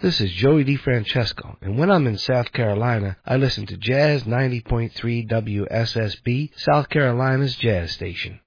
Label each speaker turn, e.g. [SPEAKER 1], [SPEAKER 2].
[SPEAKER 1] This is Joey DeFrancesco, and when I'm in South Carolina, I listen to Jazz 90.3 WSSB, South Carolina's jazz station.